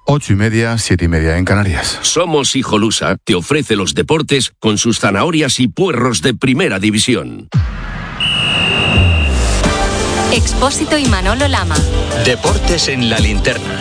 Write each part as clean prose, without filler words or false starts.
8:30, 7:30 en Canarias. Somos Hijolusa te ofrece los deportes con sus zanahorias y puerros de primera división. Expósito y Manolo Lama. Deportes en la linterna.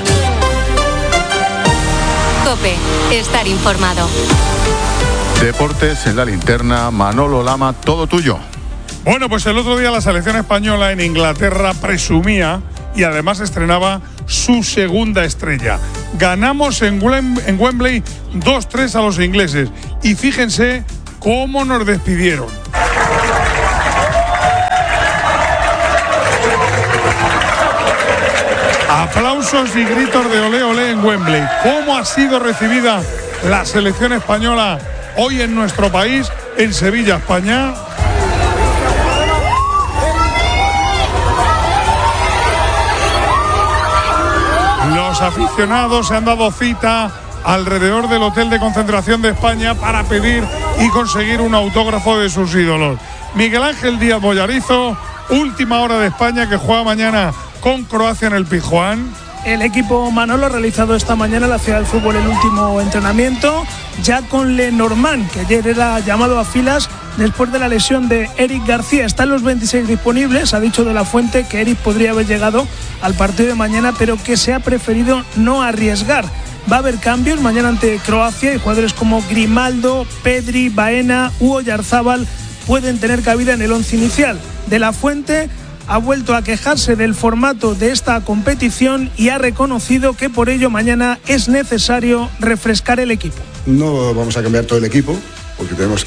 COPE. Estar informado. Deportes en la linterna. Manolo Lama, todo tuyo. Bueno, pues el otro día la selección española en Inglaterra presumía y además estrenaba su segunda estrella. Ganamos en Wembley 2-3 a los ingleses y fíjense cómo nos despidieron. Aplausos y gritos de olé olé en Wembley. ¿Cómo ha sido recibida la selección española hoy en nuestro país, en Sevilla, España? Los aficionados se han dado cita alrededor del hotel de concentración de España para pedir y conseguir un autógrafo de sus ídolos. Miguel Ángel Díaz Bollarizo, última hora de España, que juega mañana con Croacia en el Pizjuán. El equipo Manolo ha realizado esta mañana en la Ciudad del Fútbol el último entrenamiento, ya con Lenormand, que ayer era llamado a filas después de la lesión de Eric García. Están los 26 disponibles. Ha dicho De la Fuente que Eric podría haber llegado al partido de mañana, pero que se ha preferido no arriesgar. Va a haber cambios mañana ante Croacia y jugadores como Grimaldo, Pedri, Baena u Oyarzábal pueden tener cabida en el once inicial. De la Fuente ha vuelto a quejarse del formato de esta competición y ha reconocido que por ello mañana es necesario refrescar el equipo. No vamos a cambiar todo el equipo, porque tenemos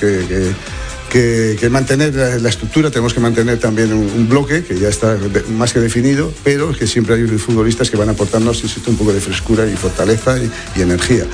que mantener la estructura, tenemos que mantener también un bloque que ya está más que definido, pero que siempre hay futbolistas que van a aportarnos un poco de frescura y fortaleza y energía.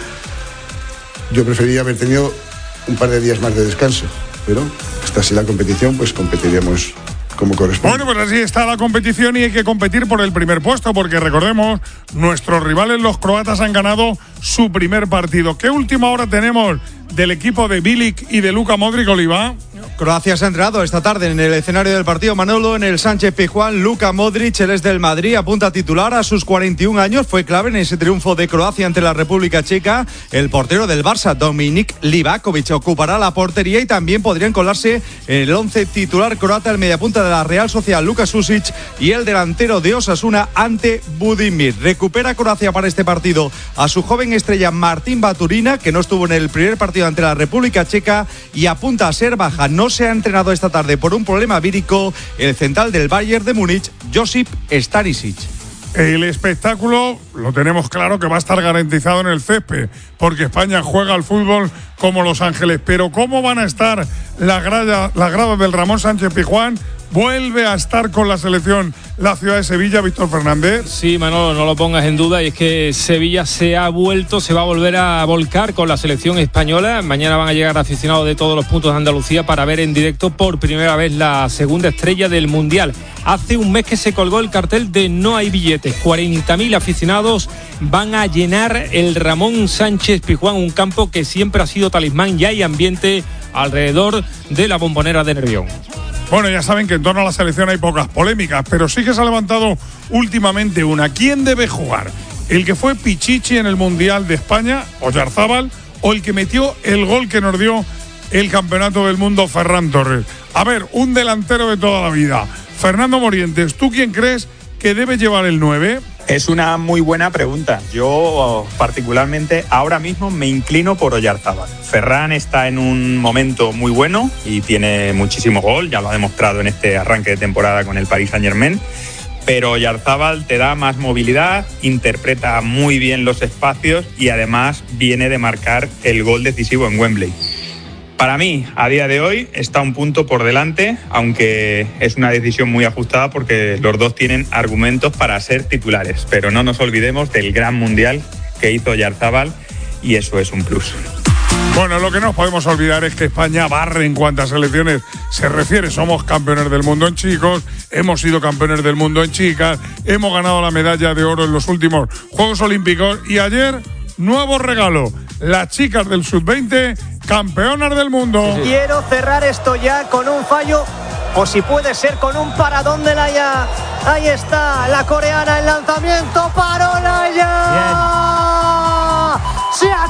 Yo preferiría haber tenido un par de días más de descanso, pero hasta si la competición, pues competiríamos como corresponde. Bueno, pues así está la competición y hay que competir por el primer puesto, porque recordemos, nuestros rivales los croatas han ganado su primer partido. ¿Qué última hora tenemos del equipo de Bilic y de Luka Modric, Oliva? Croacia se ha entrenado esta tarde en el escenario del partido, Manolo, en el Sánchez Pizjuán. Luka Modric, él es del Madrid, apunta a titular a sus 41 años. Fue clave en ese triunfo de Croacia ante la República Checa. El portero del Barça, Dominik Livakovic, ocupará la portería y también podrían colarse en el 11 titular croata el mediapunta de la Real Sociedad, Luka Susic, y el delantero de Osasuna, Ante Budimir. Recupera Croacia para este partido a su joven estrella Martín Baturina, que no estuvo en el primer partido ante la República Checa y apunta a ser baja. No se ha entrenado esta tarde por un problema vírico el central del Bayern de Múnich, Josip Stanisic. El espectáculo lo tenemos claro que va a estar garantizado en el césped, porque España juega al fútbol como Los Ángeles. Pero ¿cómo van a estar las gradas del Ramón Sánchez Pizjuán? Vuelve a estar con la selección la ciudad de Sevilla, Víctor Fernández. Sí, Manolo, no lo pongas en duda, y es que Sevilla se va a volver a volcar con la selección española. Mañana van a llegar aficionados de todos los puntos de Andalucía para ver en directo por primera vez la segunda estrella del Mundial. Hace un mes que se colgó el cartel de no hay billetes. 40.000 aficionados van a llenar el Ramón Sánchez Pizjuán, un campo que siempre ha sido talismán, y hay ambiente alrededor de la Bombonera de Nervión. Bueno, ya saben que en torno a la selección hay pocas polémicas, pero sí que se ha levantado últimamente una. ¿Quién debe jugar? ¿El que fue Pichichi en el Mundial de España, Oyarzábal, o el que metió el gol que nos dio el Campeonato del Mundo, Ferran Torres? A ver, un delantero de toda la vida. Fernando Morientes, ¿tú quién crees que debe llevar el 9? Es una muy buena pregunta. Yo particularmente ahora mismo me inclino por Oyarzábal. Ferran está en un momento muy bueno y tiene muchísimo gol, ya lo ha demostrado en este arranque de temporada con el Paris Saint-Germain, pero Oyarzábal te da más movilidad, interpreta muy bien los espacios y además viene de marcar el gol decisivo en Wembley. Para mí, a día de hoy, está un punto por delante, aunque es una decisión muy ajustada porque los dos tienen argumentos para ser titulares. Pero no nos olvidemos del gran mundial que hizo Oyarzábal y eso es un plus. Bueno, lo que no podemos olvidar es que España barre en cuantas selecciones se refiere. Somos campeones del mundo en chicos, hemos sido campeones del mundo en chicas, hemos ganado la medalla de oro en los últimos Juegos Olímpicos y ayer, nuevo regalo, las chicas del Sub-20, campeonas del mundo. Quiero cerrar esto ya con un fallo, o si puede ser con un paradón de Naya. Ahí está la coreana, el lanzamiento, paró Naya.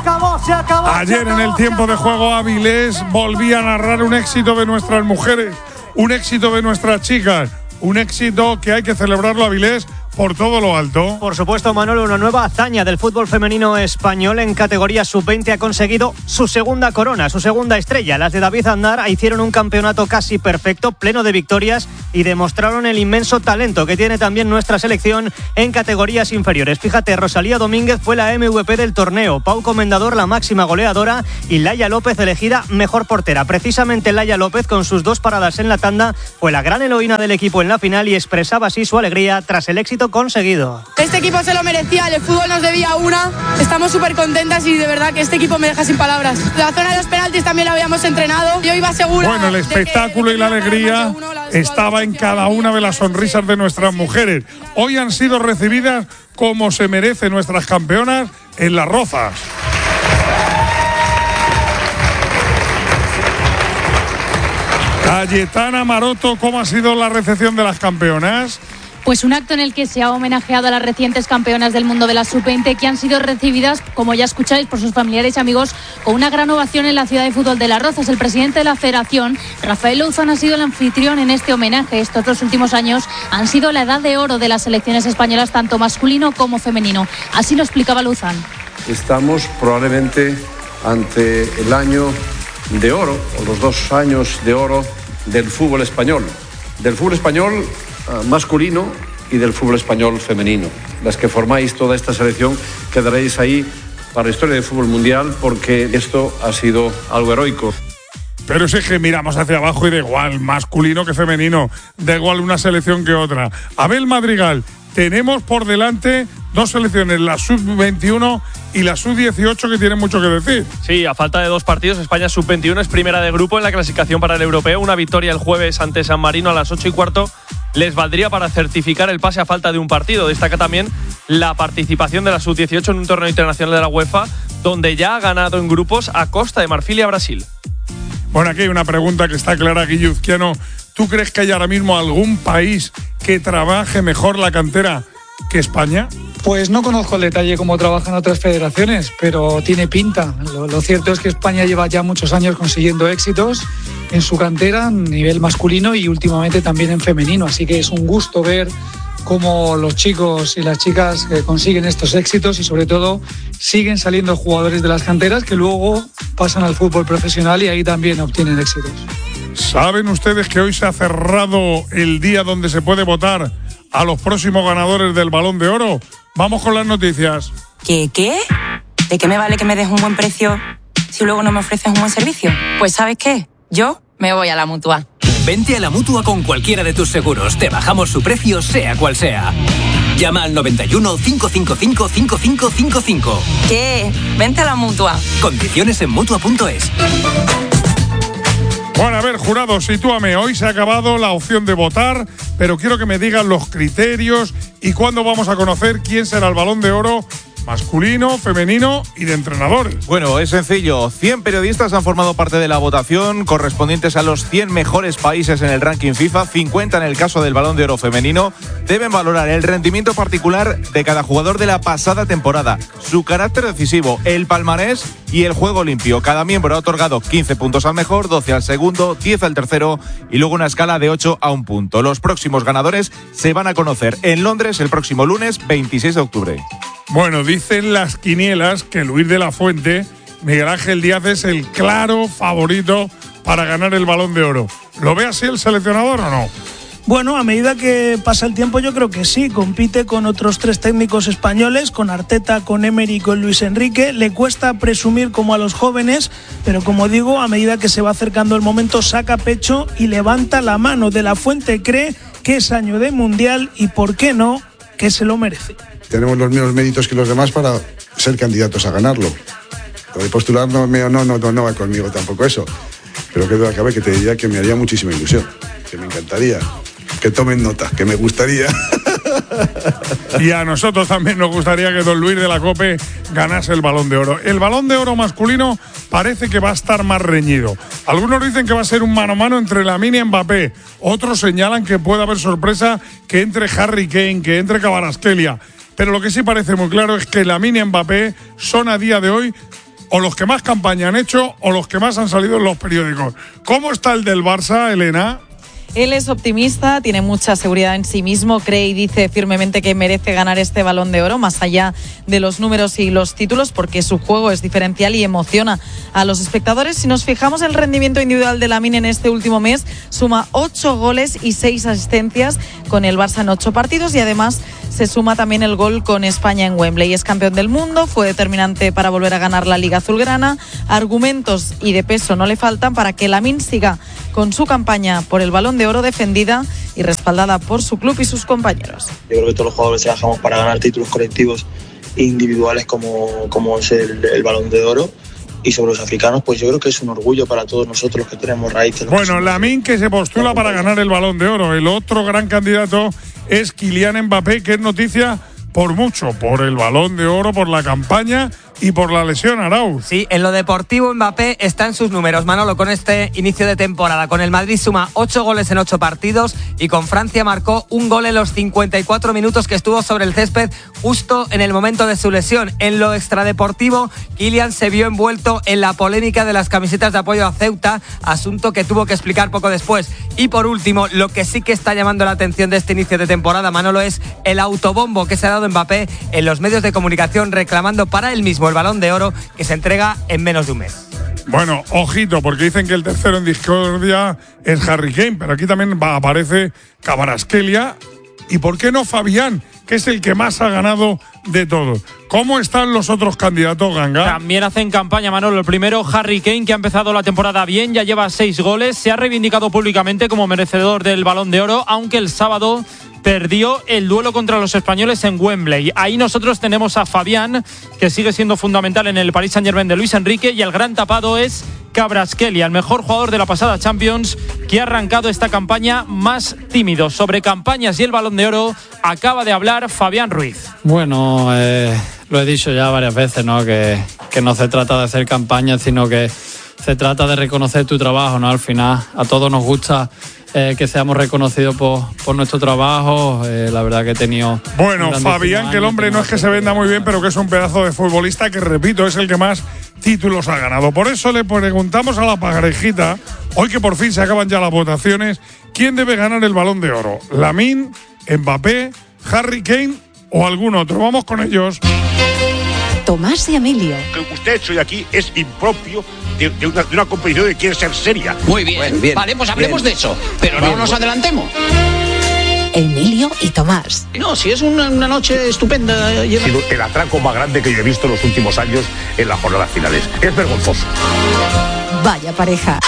acabó. Ayer en el tiempo de juego Avilés volvía a narrar un éxito de nuestras mujeres, un éxito de nuestras chicas, un éxito que hay que celebrarlo, Avilés, por todo lo alto. Por supuesto, Manolo, una nueva hazaña del fútbol femenino español en categoría sub-20 ha conseguido su segunda corona, su segunda estrella. Las de David Aznar hicieron un campeonato casi perfecto, pleno de victorias y demostraron el inmenso talento que tiene también nuestra selección en categorías inferiores. Fíjate, Rosalía Domínguez fue la MVP del torneo, Pau Comendador la máxima goleadora y Laia López elegida mejor portera. Precisamente Laia López, con sus 2 paradas en la tanda, fue la gran heroína del equipo en la final y expresaba así su alegría tras el éxito conseguido. Este equipo se lo merecía, el fútbol nos debía una, estamos súper contentas y de verdad que este equipo me deja sin palabras. La zona de los penaltis también la habíamos entrenado, yo iba segura. Bueno, el espectáculo y la alegría estaba en cada una de las sonrisas de nuestras mujeres. Hoy han sido recibidas como se merecen nuestras campeonas en Las Rozas. Cayetana Maroto, ¿cómo ha sido la recepción de las campeonas? Pues un acto en el que se ha homenajeado a las recientes campeonas del mundo de la sub-20 que han sido recibidas, como ya escucháis, por sus familiares y amigos con una gran ovación en la ciudad de fútbol de Las Rozas. El presidente de la federación, Rafael Louzán, ha sido el anfitrión en este homenaje. Estos 2 últimos años han sido la edad de oro de las selecciones españolas, tanto masculino como femenino. Así lo explicaba Louzán. Estamos probablemente ante el año de oro, o los 2 años de oro del fútbol español. Del fútbol español masculino y del fútbol español femenino. Las que formáis toda esta selección quedaréis ahí para la historia del fútbol mundial porque esto ha sido algo heroico. Pero sí que miramos hacia abajo y da igual, masculino que femenino, da igual una selección que otra. Abel Madrigal, tenemos por delante 2 selecciones, la sub-21 y la sub-18, que tienen mucho que decir. Sí, a falta de 2 partidos, España sub-21 es primera de grupo en la clasificación para el europeo. Una victoria el jueves ante San Marino a las 8:15 les valdría para certificar el pase a falta de un partido. Destaca también la participación de la sub-18 en un torneo internacional de la UEFA, donde ya ha ganado en grupos a Costa de Marfil y a Brasil. Bueno, aquí hay una pregunta que está clara, Guilluzquiano. ¿Tú crees que hay ahora mismo algún país que trabaje mejor la cantera que España? Pues no conozco el detalle cómo trabajan otras federaciones, pero tiene pinta. Lo cierto es que España lleva ya muchos años consiguiendo éxitos en su cantera, a nivel masculino y últimamente también en femenino. Así que es un gusto ver cómo los chicos y las chicas consiguen estos éxitos y sobre todo siguen saliendo jugadores de las canteras que luego pasan al fútbol profesional y ahí también obtienen éxitos. ¿Saben ustedes que hoy se ha cerrado el día donde se puede votar a los próximos ganadores del Balón de Oro? Vamos con las noticias. ¿Qué? ¿De qué me vale que me des un buen precio si luego no me ofreces un buen servicio? Pues ¿sabes qué? Yo me voy a la Mutua. Vente a la Mutua con cualquiera de tus seguros. Te bajamos su precio, sea cual sea. Llama al 91 555 5555. ¿Qué? Vente a la Mutua. Condiciones en Mutua.es. Bueno, a ver, jurado, sitúame. Hoy se ha acabado la opción de votar, pero quiero que me digan los criterios y cuándo vamos a conocer quién será el Balón de Oro masculino, femenino y de entrenadores. Bueno, es sencillo. 100 periodistas han formado parte de la votación correspondientes a los 100 mejores países en el ranking FIFA, 50 en el caso del Balón de Oro femenino. Deben valorar el rendimiento particular de cada jugador de la pasada temporada, su carácter decisivo, el palmarés y el juego limpio. Cada miembro ha otorgado 15 puntos al mejor, 12 al segundo, 10 al tercero y luego una escala de 8 a 1 punto. Los próximos ganadores se van a conocer en Londres el próximo lunes 26 de octubre. Bueno, dicen las quinielas que Luis de la Fuente, Miguel Ángel Díaz es el claro favorito para ganar el Balón de Oro. ¿Lo ve así el seleccionador o no? Bueno, a medida que pasa el tiempo yo creo que sí. Compite con otros 3 técnicos españoles, con Arteta, con Emery y con Luis Enrique. Le cuesta presumir como a los jóvenes, pero como digo, a medida que se va acercando el momento saca pecho y levanta la mano. De la Fuente cree que es año de Mundial y, ¿por qué no?, que se lo merece. Tenemos los mismos méritos que los demás para ser candidatos a ganarlo. Lo de postular no va conmigo tampoco eso. Pero que duda cabe que te diría que me haría muchísima ilusión, que me encantaría, que tomen nota, que me gustaría. Y a nosotros también nos gustaría que don Luis de la Cope ganase el Balón de Oro. El Balón de Oro masculino parece que va a estar más reñido. Algunos dicen que va a ser un mano a mano entre Lamine y Mbappé. Otros señalan que puede haber sorpresa, que entre Harry Kane, que entre Kvaratskhelia. Pero lo que sí parece muy claro es que Lamine y Mbappé son a día de hoy o los que más campaña han hecho o los que más han salido en los periódicos. ¿Cómo está el del Barça, Elena? Él es optimista, tiene mucha seguridad en sí mismo, cree y dice firmemente que merece ganar este Balón de Oro, más allá de los números y los títulos, porque su juego es diferencial y emociona a los espectadores. Si nos fijamos en el rendimiento individual de Lamine en este último mes, suma 8 goles y 6 asistencias con el Barça en 8 partidos y además se suma también el gol con España en Wembley. Es campeón del mundo, fue determinante para volver a ganar la Liga Azulgrana. Argumentos y de peso no le faltan para que Lamine siga con su campaña por el Balón de Oro defendida y respaldada por su club y sus compañeros. Yo creo que todos los jugadores trabajamos para ganar títulos colectivos e individuales como es el Balón de Oro. Y sobre los africanos, pues yo creo que es un orgullo para todos nosotros que tenemos raíces. Bueno, Lamine que se postula para ganar el Balón de Oro. El otro gran candidato es Kylian Mbappé, que es noticia por mucho, por el Balón de Oro, por la campaña y por la lesión, Arauz. Sí, en lo deportivo Mbappé está en sus números, Manolo, con este inicio de temporada. Con el Madrid suma 8 goles en 8 partidos y con Francia marcó un gol en los 54 minutos que estuvo sobre el césped justo en el momento de su lesión. En lo extradeportivo, Kylian se vio envuelto en la polémica de las camisetas de apoyo a Ceuta, asunto que tuvo que explicar poco después. Y por último, lo que sí que está llamando la atención de este inicio de temporada, Manolo, es el autobombo que se ha dado Mbappé en los medios de comunicación reclamando para él mismo el Balón de Oro, que se entrega en menos de un mes. Bueno, ojito, porque dicen que el tercero en discordia es Harry Kane, pero aquí también aparece Kvaratskhelia. ¿Y por qué no Fabián, que es el que más ha ganado de todos? ¿Cómo están los otros candidatos, Ganga? También hacen campaña, Manolo. El primero, Harry Kane, que ha empezado la temporada bien, ya lleva 6 goles, se ha reivindicado públicamente como merecedor del Balón de Oro, aunque el sábado perdió el duelo contra los españoles en Wembley. Ahí nosotros tenemos a Fabián, que sigue siendo fundamental en el Paris Saint-Germain de Luis Enrique, y el gran tapado es Kvaratskhelia, el mejor jugador de la pasada Champions, que ha arrancado esta campaña más tímido. Sobre campañas y el Balón de Oro acaba de hablar Fabián Ruiz. Bueno, lo he dicho ya varias veces, ¿no? Que no se trata de hacer campañas, sino que se trata de reconocer tu trabajo, ¿no? Al final a todos nos gusta que seamos reconocidos por nuestro trabajo. La verdad que he tenido... Bueno, Fabián, que el hombre no es que se venda muy bien, pero que es un pedazo de futbolista que, repito, es el que más títulos ha ganado. Por eso le preguntamos a la parejita, hoy que por fin se acaban ya las votaciones, ¿quién debe ganar el Balón de Oro? ¿Lamine, Mbappé, Harry Kane o algún otro? Vamos con ellos. Tomás y Emilio. Que usted ha hecho hoy aquí es impropio de una competición que quiere ser seria. Muy bien, bien. Vale, pues hablemos de eso, pero no nos adelantemos. Emilio y Tomás. No, si es una noche estupenda. Ha sido el atraco más grande que yo he visto en los últimos años en las jornadas finales. Es vergonzoso. Vaya pareja.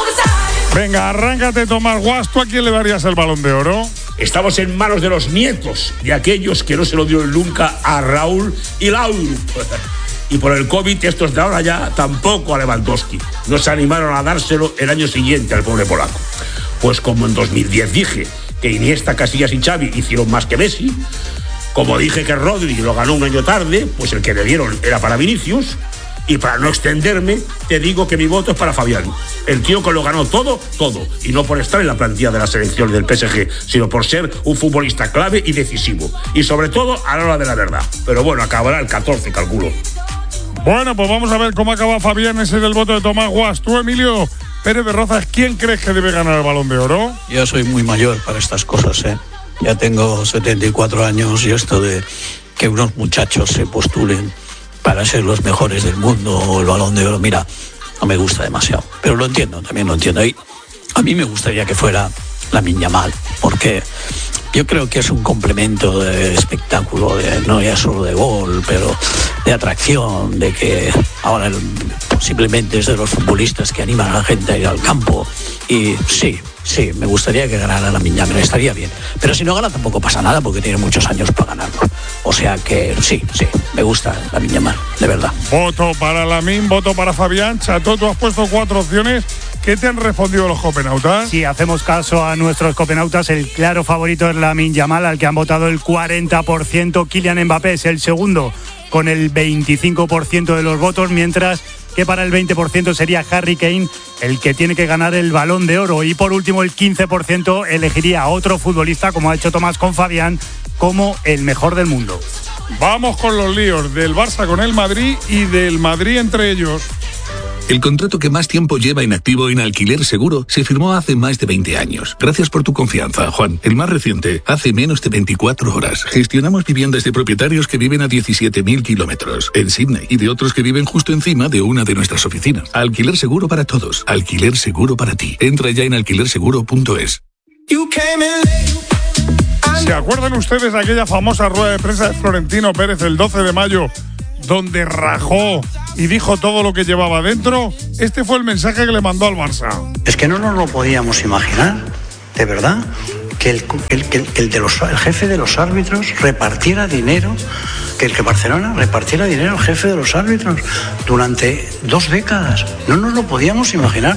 Venga, arráncate, Tomás Guas. ¿Tú a quién le darías el Balón de Oro? Estamos en manos de los nietos de aquellos que no se lo dieron nunca a Raúl y Lauru. Y por el COVID, estos de ahora ya tampoco a Lewandowski. No se animaron a dárselo el año siguiente al pobre polaco. Pues como en 2010 dije que Iniesta, Casillas y Xavi hicieron más que Messi, como dije que Rodri lo ganó un año tarde, pues el que le dieron era para Vinicius. Y para no extenderme, te digo que mi voto es para Fabián. El tío que lo ganó todo, y no por estar en la plantilla de la selección del PSG, sino por ser un futbolista clave y decisivo. Y sobre todo a la hora de la verdad. Pero bueno, acabará el 14, calculo. Bueno, pues vamos a ver cómo acaba Fabián, ese del voto de Tomás Guas. Tú, Emilio Pérez de Rozas, ¿quién crees que debe ganar el Balón de Oro? Yo soy muy mayor para estas cosas, ¿eh? Ya tengo 74 años y esto de que unos muchachos se postulen para ser los mejores del mundo o el Balón de Oro, mira, no me gusta demasiado. Pero lo entiendo, también lo entiendo. Y a mí me gustaría que fuera Lamine Yamal, porque yo creo que es un complemento de espectáculo, no ya solo de gol, pero de atracción, de que ahora simplemente es de los futbolistas que animan a la gente a ir al campo. Y sí, me gustaría que ganara Lamine Yamal, estaría bien. Pero si no gana tampoco pasa nada, porque tiene muchos años para ganarlo. O sea que sí, me gusta Lamine Yamal, de verdad. Voto para Lamine, voto para Fabián. Chato, tú has puesto 4 opciones. ¿Qué te han respondido los copenautas? Si hacemos caso a nuestros copenautas, el claro favorito es Lamine Yamal, al que han votado el 40%. Kylian Mbappé es el segundo, con el 25% de los votos, mientras que para el 20% sería Harry Kane el que tiene que ganar el Balón de Oro. Y por último, el 15% elegiría a otro futbolista, como ha hecho Tomás con Fabián, como el mejor del mundo. Vamos con los líos del Barça con el Madrid y del Madrid entre ellos. El contrato que más tiempo lleva inactivo en Alquiler Seguro se firmó hace más de 20 años. Gracias por tu confianza, Juan. El más reciente, hace menos de 24 horas. Gestionamos viviendas de propietarios que viven a 17.000 kilómetros en Sydney y de otros que viven justo encima de una de nuestras oficinas. Alquiler Seguro para todos. Alquiler Seguro para ti. Entra ya en alquilerseguro.es. ¿Se acuerdan ustedes de aquella famosa rueda de prensa de Florentino Pérez el 12 de mayo, donde rajó y dijo todo lo que llevaba dentro? Este fue el mensaje que le mandó al Barça. Es que no nos lo podíamos imaginar, de verdad, que el jefe de los árbitros repartiera dinero, que Barcelona repartiera dinero al jefe de los árbitros durante 2 décadas. No nos lo podíamos imaginar.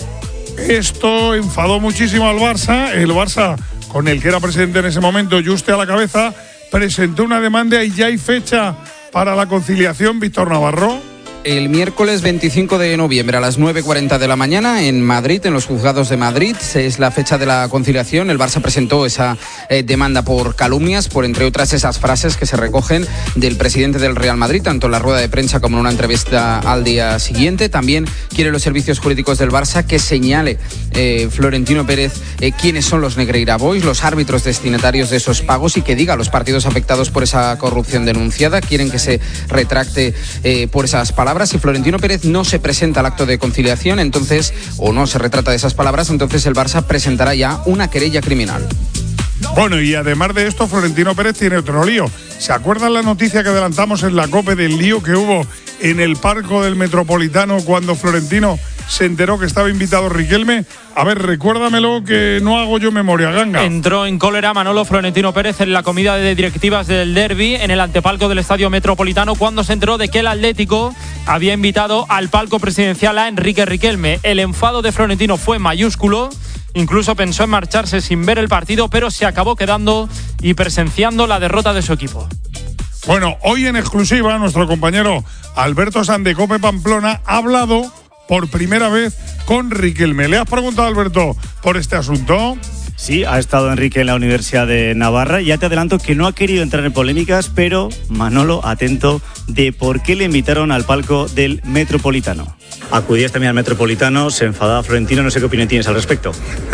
Esto enfadó muchísimo al Barça. El Barça, con el que era presidente en ese momento, Juste a la cabeza, presentó una demanda y ya hay fecha para la conciliación. Víctor Navarro. El miércoles 25 de noviembre a las 9:40 de la mañana en Madrid, en los juzgados de Madrid, es la fecha de la conciliación. El Barça presentó esa demanda por calumnias, por entre otras esas frases que se recogen del presidente del Real Madrid, tanto en la rueda de prensa como en una entrevista al día siguiente. También quiere los servicios jurídicos del Barça que señale Florentino Pérez quiénes son los Negreira Boys, los árbitros destinatarios de esos pagos, y que diga a los partidos afectados por esa corrupción denunciada. Quieren que se retracte por esas palabras. Si Florentino Pérez no se presenta al acto de conciliación, entonces, o no se retrata de esas palabras, entonces el Barça presentará ya una querella criminal. Bueno, y además de esto, Florentino Pérez tiene otro lío. ¿Se acuerdan la noticia que adelantamos en la COPE del lío que hubo en el palco del Metropolitano cuando Florentino se enteró que estaba invitado Riquelme? A ver, recuérdamelo, que no hago yo memoria, Ganga. Entró en cólera Manolo Florentino Pérez en la comida de directivas del Derbi en el antepalco del Estadio Metropolitano cuando se enteró de que el Atlético había invitado al palco presidencial a Enrique Riquelme. El enfado de Florentino fue mayúsculo. Incluso pensó en marcharse sin ver el partido, pero se acabó quedando y presenciando la derrota de su equipo. Bueno, hoy en exclusiva nuestro compañero Alberto Sanz de COPE Pamplona ha hablado por primera vez con Riquelme. ¿Le has preguntado, Alberto, por este asunto? Sí, ha estado Enrique en la Universidad de Navarra. Ya te adelanto que no ha querido entrar en polémicas, pero Manolo, atento de por qué le invitaron al palco del Metropolitano. Acudías también al Metropolitano, se enfadaba Florentino, no sé qué opinión tienes al respecto.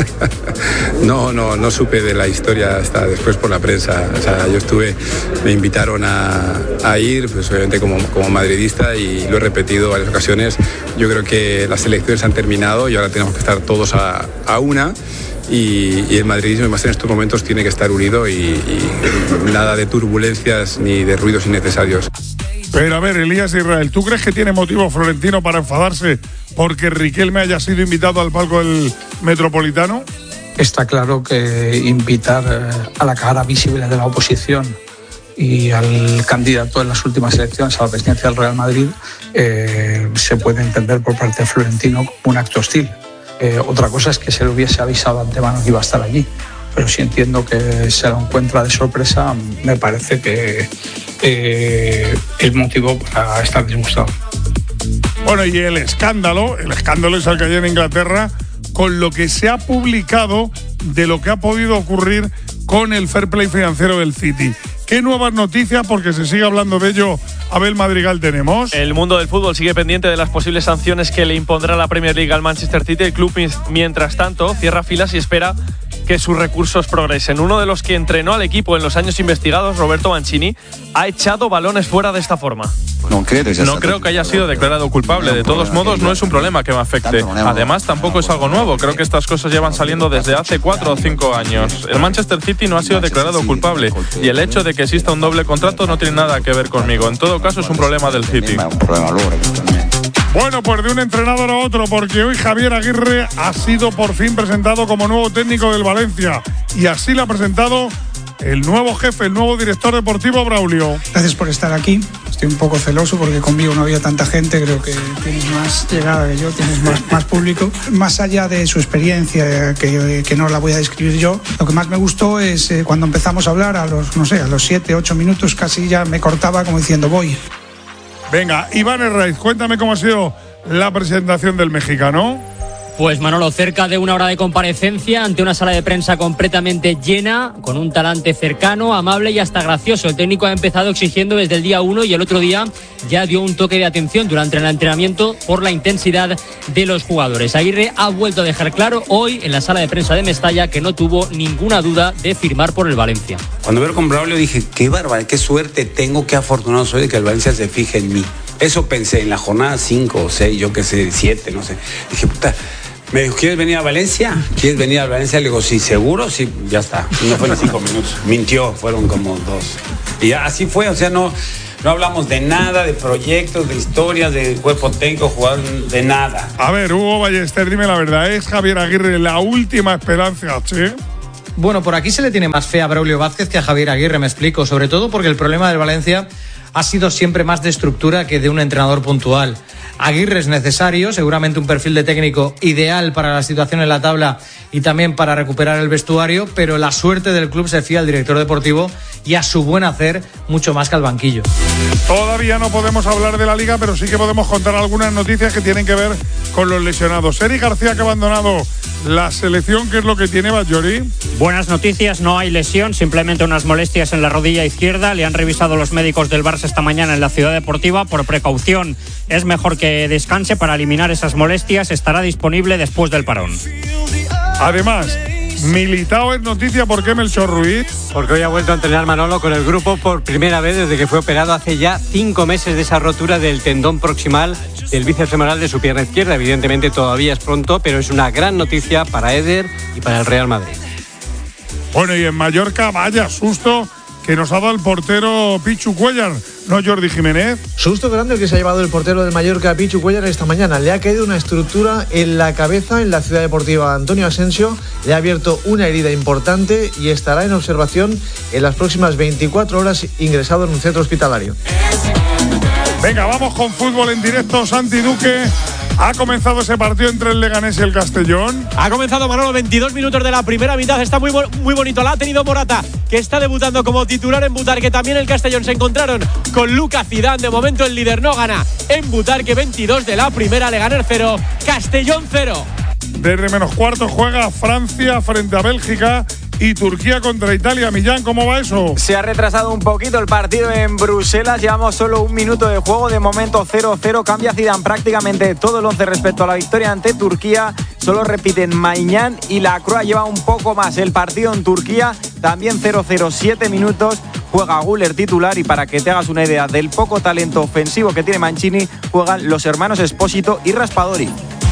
No supe de la historia hasta después por la prensa. O sea, me invitaron a ir, pues obviamente como madridista, y lo he repetido varias ocasiones. Yo creo que las elecciones han terminado y ahora tenemos que estar todos a una. Y el madridismo, además en estos momentos, tiene que estar unido y nada de turbulencias ni de ruidos innecesarios. Pero a ver, Elías Israel, ¿tú crees que tiene motivo Florentino para enfadarse porque Riquelme haya sido invitado al palco del Metropolitano? Está claro que invitar a la cara visible de la oposición y al candidato en las últimas elecciones a la presidencia del Real Madrid se puede entender por parte de Florentino como un acto hostil. Otra cosa es que se le hubiese avisado de antemano que iba a estar allí, pero si entiendo que se lo encuentra de sorpresa, me parece que es motivo para estar disgustado. Bueno, y el escándalo es el que hay en Inglaterra con lo que se ha publicado de lo que ha podido ocurrir con el fair play financiero del City. ¿Qué nuevas noticias? Porque se sigue hablando de ello. Abel Madrigal, tenemos. El mundo del fútbol sigue pendiente de las posibles sanciones que le impondrá la Premier League al Manchester City. El club, mientras tanto, cierra filas y espera que sus recursos progresen. Uno de los que entrenó al equipo en los años investigados, Roberto Mancini, ha echado balones fuera de esta forma. No creo que haya sido declarado culpable. De todos modos, no es un problema que me afecte. Además, tampoco es algo nuevo. Creo que estas cosas llevan saliendo desde hace 4 o 5 años. El Manchester City no ha sido declarado culpable y el hecho de que exista un doble contrato no tiene nada que ver conmigo. En todo caso, es un problema del City. Bueno, pues de un entrenador a otro, porque hoy Javier Aguirre ha sido por fin presentado como nuevo técnico del Valencia, y así lo ha presentado el nuevo jefe, el nuevo director deportivo, Braulio. Gracias por estar aquí. Estoy un poco celoso porque conmigo no había tanta gente. Creo que tienes más llegada que yo, tienes más público. Más allá de su experiencia, que no la voy a describir yo, lo que más me gustó es cuando empezamos a hablar a los 7, 8 minutos, casi ya me cortaba como diciendo voy. Venga, Iván Herraiz, cuéntame cómo ha sido la presentación del mexicano. Pues Manolo, cerca de una hora de comparecencia ante una sala de prensa completamente llena, con un talante cercano, amable y hasta gracioso. El técnico ha empezado exigiendo desde el día 1 y el otro día ya dio un toque de atención durante el entrenamiento por la intensidad de los jugadores. Aguirre ha vuelto a dejar claro hoy en la sala de prensa de Mestalla que no tuvo ninguna duda de firmar por el Valencia. Cuando veo con Braulio dije, qué bárbaro, qué suerte tengo, qué afortunado soy de que el Valencia se fije en mí. Eso pensé en la jornada 5 o 6, yo qué sé, 7, no sé. Dije, puta... Me dijo, ¿quieres venir a Valencia? ¿Quieres venir a Valencia? Le digo, sí, ¿seguro? Sí, ya está. No fue ni 5 minutos. Mintió, fueron como 2. Y así fue, o sea, no hablamos de nada, de proyectos, de historias, de cuerpo técnico, jugador, de nada. A ver, Hugo Ballester, dime la verdad, ¿es Javier Aguirre la última esperanza, che? Bueno, por aquí se le tiene más fe a Braulio Vázquez que a Javier Aguirre, me explico. Sobre todo porque el problema del Valencia ha sido siempre más de estructura que de un entrenador puntual. Aguirre es necesario, seguramente un perfil de técnico ideal para la situación en la tabla y también para recuperar el vestuario, pero la suerte del club se fía al director deportivo y a su buen hacer mucho más que al banquillo. Todavía no podemos hablar de la Liga, pero sí que podemos contar algunas noticias que tienen que ver con los lesionados. Eric García, que ha abandonado la selección, ¿qué es lo que tiene, Bajori? Buenas noticias, no hay lesión, simplemente unas molestias en la rodilla izquierda. Le han revisado los médicos del Barça esta mañana en la Ciudad Deportiva. Por precaución, es mejor que descanse para eliminar esas molestias. Estará disponible después del parón. Además, Militao es noticia. ¿Por qué, Melchor Ruiz? Porque hoy ha vuelto a entrenar Manolo con el grupo por primera vez desde que fue operado hace ya 5 meses de esa rotura del tendón proximal del bíceps femoral de su pierna izquierda. Evidentemente todavía es pronto, pero es una gran noticia para Eder y para el Real Madrid. Bueno, y en Mallorca, vaya susto que nos ha dado el portero Pichu Cuellar, ¿no, Jordi Jiménez? Susto grande el que se ha llevado el portero del Mallorca, Pichu Cuellar, esta mañana. Le ha caído una estructura en la cabeza en la Ciudad Deportiva Antonio Asensio. Le ha abierto una herida importante y estará en observación en las próximas 24 horas, ingresado en un centro hospitalario. Venga, vamos con fútbol en directo. Santi Duque. Ha comenzado ese partido entre el Leganés y el Castellón. Ha comenzado, Manolo, 22 minutos de la primera mitad. Está muy bonito. La ha tenido Morata, que está debutando como titular en Butarque. También el Castellón se encontraron con Lucas Zidane. De momento el líder no gana en Butarque. 22 de la primera, Leganés 0, Castellón 0. Desde menos cuarto juega Francia frente a Bélgica y Turquía contra Italia. Millán, ¿cómo va eso? Se ha retrasado un poquito el partido en Bruselas. Llevamos solo 1 minuto de juego. De momento 0-0. Cambia Zidane prácticamente todo el 11 respecto a la victoria ante Turquía. Solo repiten Maignan y Lacroix. Lleva un poco más el partido en Turquía. También 0-0, 7 minutos. Juega Güler titular y para que te hagas una idea del poco talento ofensivo que tiene Mancini, juegan los hermanos Espósito y Raspadori.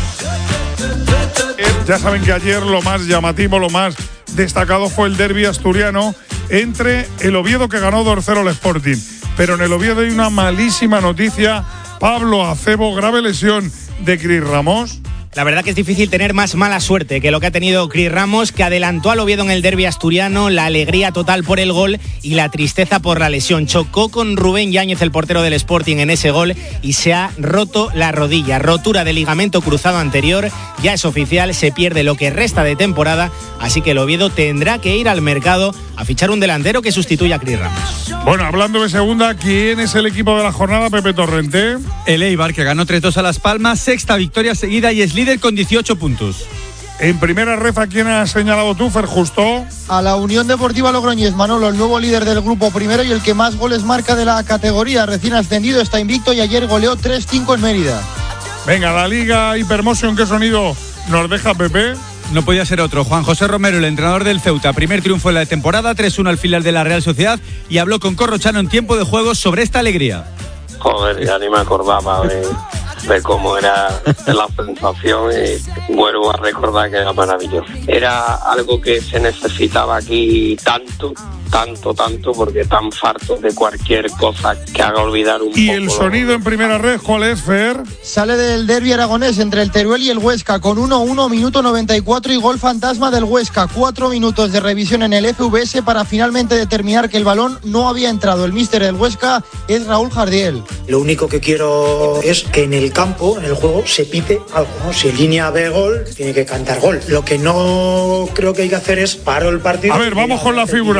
Ya saben que ayer lo más llamativo, lo más destacado fue el derbi asturiano entre el Oviedo, que ganó 2-0 al Sporting. Pero en el Oviedo hay una malísima noticia. Pablo Acebo, grave lesión de Cris Ramos. La verdad que es difícil tener más mala suerte que lo que ha tenido Cris Ramos, que adelantó al Oviedo en el derbi asturiano. La alegría total por el gol y la tristeza por la lesión. Chocó con Rubén Yáñez, el portero del Sporting, en ese gol y se ha roto la rodilla. Rotura de ligamento cruzado anterior. Ya es oficial, se pierde lo que resta de temporada. Así que el Oviedo tendrá que ir al mercado a fichar un delantero que sustituya a Cris Ramos. Bueno, hablando de segunda, ¿quién es el equipo de la jornada, Pepe Torrente? El Eibar, que ganó 3-2 a Las Palmas, sexta victoria seguida y es líder con 18 puntos. En primera red, ¿a quién has señalado tú, Fer Justo? A la Unión Deportiva Logroñés, Manolo, el nuevo líder del grupo primero y el que más goles marca de la categoría. Recién ascendido, está invicto y ayer goleó 3-5 en Mérida. Venga, la Liga Hypermotion, ¿qué sonido nos deja, Pepe? No podía ser otro. Juan José Romero, el entrenador del Ceuta, primer triunfo en la temporada, 3-1 al filial de la Real Sociedad, y habló con Corrochano en tiempo de juego sobre esta alegría. Joder, ya ni me acordaba de cómo era la sensación y vuelvo a recordar que era maravilloso. Era algo que se necesitaba aquí tanto, porque tan farto de cualquier cosa que haga olvidar un poco. ¿Y el sonido en primera red cuál es, Fer? Sale del derbi aragonés entre el Teruel y el Huesca con 1-1, minuto 94 y gol fantasma del Huesca. 4 minutos de revisión en el FVS para finalmente determinar que el balón no había entrado. El míster del Huesca es Raúl Jardiel. Lo único que quiero es que en el campo, en el juego, se pite algo, ¿no? Si en línea ve gol, tiene que cantar gol. Lo que no creo que hay que hacer es paro el partido. A ver, vamos con las figuras. El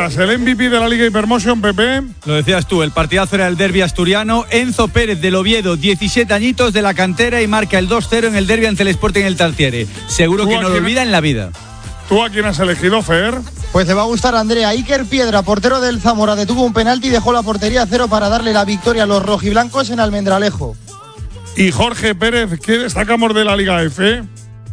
MVP de la Liga Hypermotion, Pepe. Lo decías tú, el partidazo era el derbi asturiano. Enzo Pérez del Oviedo, 17 añitos de la cantera y marca el 2-0 en el derbi ante el Sporting en el Tartiere. Seguro que no lo olvida en la vida. ¿Tú a quién has elegido, Fer? Pues te va a gustar, Andrea. Iker Piedra, portero del Zamora, detuvo un penalti y dejó la portería a cero para darle la victoria a los rojiblancos en Almendralejo. Y Jorge Pérez, ¿qué destacamos de la Liga F?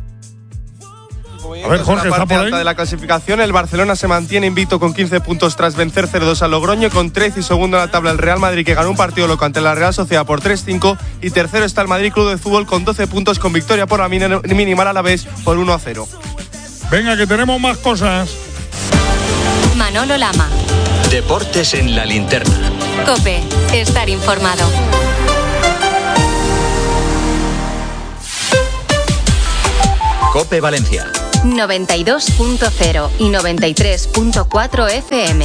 A ver, Jorge, ¿está por ahí? de la clasificación, el Barcelona se mantiene invicto con 15 puntos tras vencer 0-2 al Logroño, con 13 y segundo en la tabla el Real Madrid, que ganó un partido loco ante la Real Sociedad por 3-5, y tercero está el Madrid Club de Fútbol con 12 puntos con victoria por la mínima a la vez por 1-0. Venga, que tenemos más cosas. Manolo Lama. Deportes en la linterna. COPE. Estar informado. COPE Valencia. 92.0 y 93.4 FM.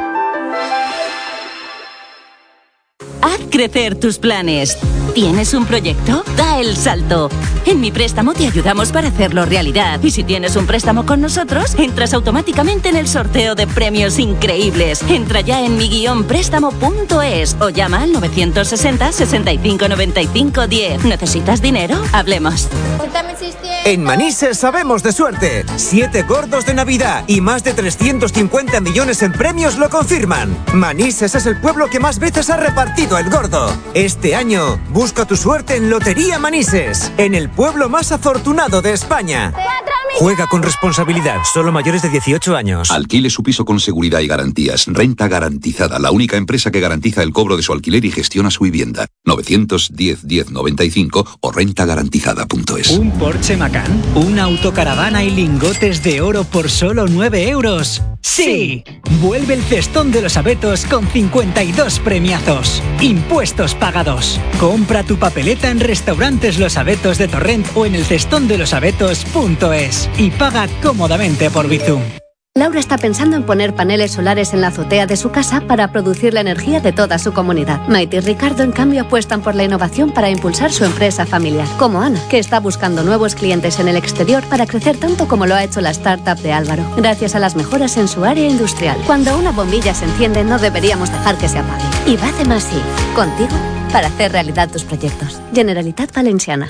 Haz crecer tus planes. ¿Tienes un proyecto? Da el salto. En Mi Préstamo te ayudamos para hacerlo realidad. Y si tienes un préstamo con nosotros, entras automáticamente en el sorteo de premios increíbles. Entra ya en mi-préstamo.es o llama al 960 65 95 10. ¿Necesitas dinero? Hablemos. En Manises sabemos de suerte. 7 gordos de Navidad y más de 350 millones en premios lo confirman. Manises es el pueblo que más veces ha repartido el gordo. Este año, busca tu suerte en Lotería Manises, en el pueblo más afortunado de España. Juega con responsabilidad, solo mayores de 18 años. Alquile su piso con seguridad y garantías. Renta Garantizada, la única empresa que garantiza el cobro de su alquiler y gestiona su vivienda. 910 1095 o rentagarantizada.es. Un Porsche Macan, una autocaravana y lingotes de oro por solo 9 euros. ¡Sí! Vuelve el cestón de los abetos con 52 premiazos. Impuestos pagados. Compra tu papeleta en Restaurantes Los Abetos de Torrent o en elcestondelosabetos.es y paga cómodamente por Bizum. Laura está pensando en poner paneles solares en la azotea de su casa para producir la energía de toda su comunidad. Maite y Ricardo, en cambio, apuestan por la innovación para impulsar su empresa familiar. Como Ana, que está buscando nuevos clientes en el exterior para crecer tanto como lo ha hecho la startup de Álvaro, gracias a las mejoras en su área industrial. Cuando una bombilla se enciende, no deberíamos dejar que se apague. Y Bacema sí, contigo, para hacer realidad tus proyectos. Generalitat Valenciana.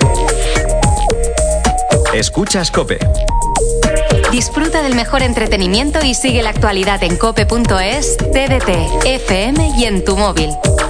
Escuchas COPE. Disfruta del mejor entretenimiento y sigue la actualidad en cope.es, TDT, FM y en tu móvil.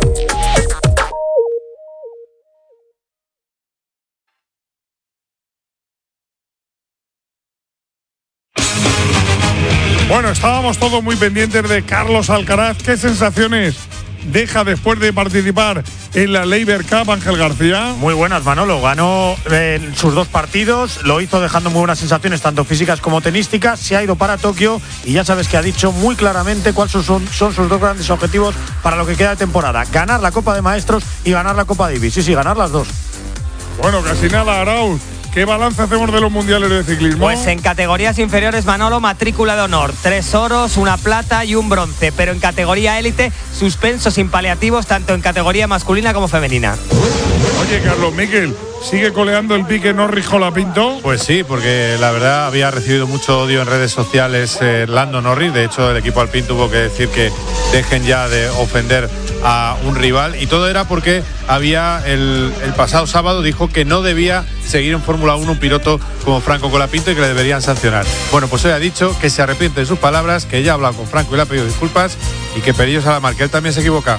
Bueno, estábamos todos muy pendientes de Carlos Alcaraz. ¿Qué sensaciones deja después de participar en la Laver Cup, Ángel García? Muy buenas, Manolo. Ganó sus 2 partidos, lo hizo dejando muy buenas sensaciones, tanto físicas como tenísticas. Se ha ido para Tokio y ya sabes que ha dicho muy claramente cuáles son sus 2 grandes objetivos para lo que queda de temporada: ganar la Copa de Maestros y ganar la Copa Davis. Sí, ganar las 2. Bueno, casi nada, Arauz. ¿Qué balance hacemos de los mundiales de ciclismo? Pues en categorías inferiores, Manolo, matrícula de honor. 3 oros, 1 plata y 1 bronce. Pero en categoría élite, suspenso sin paliativos, tanto en categoría masculina como femenina. Oye, Carlos Miquel, ¿sigue coleando el pique Norris-Colapinto? Pues sí, porque la verdad había recibido mucho odio en redes sociales Lando Norris. De hecho, el equipo Alpine tuvo que decir que dejen ya de ofender a un rival, y todo era porque había el pasado sábado dijo que no debía seguir en Fórmula 1 un piloto como Franco Colapinto y que le deberían sancionar. Bueno, pues hoy ha dicho que se arrepiente de sus palabras, que ya ha hablado con Franco y le ha pedido disculpas y que Perillos a la mar, que él también se equivoca.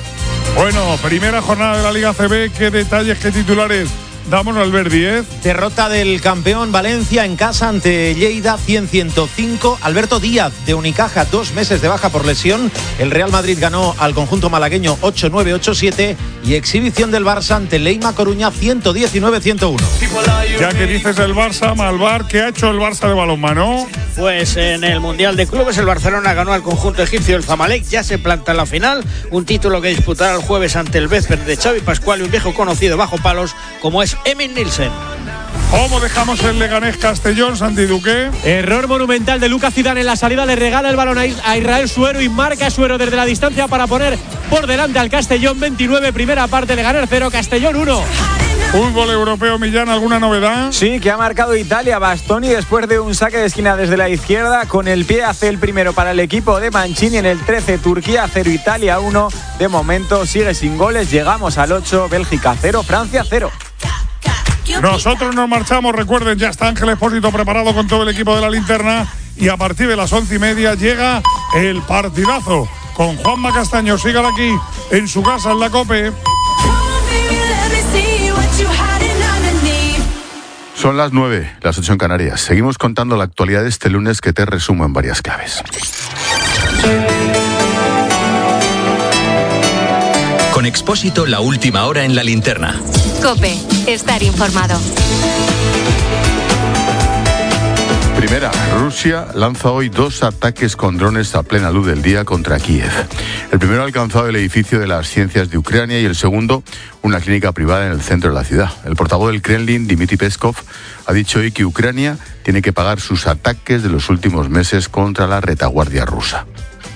Bueno, primera jornada de la Liga CB. ¿Qué detalles, qué titulares damos, Albert Díez? Derrota del campeón Valencia en casa ante Lleida 100-105. Alberto Díaz de Unicaja, 2 meses de baja por lesión. El Real Madrid ganó al conjunto malagueño 8-9, 8-7. Y exhibición del Barça ante Leima Coruña 119-101. Ya que dices el Barça, Malvar, ¿qué ha hecho el Barça de balonmano? Pues en el Mundial de Clubes el Barcelona ganó al conjunto egipcio el Zamalek, ya se planta en la final, un título que disputará el jueves ante el Bezper de Xavi Pascual y un viejo conocido bajo palos como es Emil Nielsen. ¿Cómo dejamos el Leganés Castellón, Santi Duque? Error monumental de Lucas Zidane en la salida, le regala el balón a Israel Suero y marca Suero desde la distancia para poner por delante al Castellón. 29, primera parte, Leganés 0, Castellón 1. Fútbol europeo, Millán, ¿alguna novedad? Sí, que ha marcado Italia. Bastoni, después de un saque de esquina desde la izquierda, con el pie hace el primero para el equipo de Mancini. En el 13, Turquía 0, Italia 1. De momento sigue sin goles. Llegamos al 8, Bélgica 0, Francia 0. Nosotros nos marchamos. Recuerden, ya está Ángel Expósito preparado con todo el equipo de la linterna. Y a partir de las 11:30 llega el partidazo con Juanma Castaño. Sígala aquí en su casa, en la COPE. Son las 9, las 8 en Canarias. Seguimos contando la actualidad de este lunes, que te resumo en varias claves. Con Expósito, la última hora en la linterna. COPE, estar informado. Primera, Rusia lanza hoy 2 ataques con drones a plena luz del día contra Kiev. El primero ha alcanzado el edificio de las ciencias de Ucrania y el segundo, una clínica privada en el centro de la ciudad. El portavoz del Kremlin, Dmitry Peskov, ha dicho hoy que Ucrania tiene que pagar sus ataques de los últimos meses contra la retaguardia rusa.